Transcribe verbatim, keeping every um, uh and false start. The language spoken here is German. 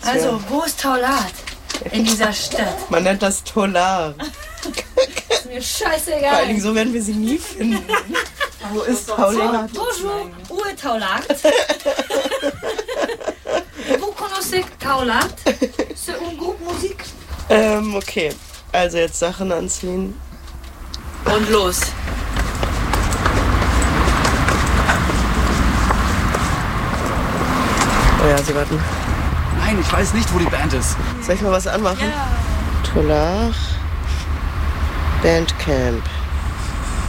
hier. Also, wo ist Taulat in dieser Stadt? Man nennt das Tolar. Ist mir scheißegal. Vor allen Dingen, so werden wir sie nie finden. Wo ist Paulina? Bonjour, où est Taulat? Vous connaissez Taulat? C'est un groupe musique. Ähm, okay. Also jetzt Sachen anziehen. Und los. Oh ja, sie warten. Nein, ich weiß nicht, wo die Band ist. Soll ich mal was anmachen? Ja. Tolar Bandcamp.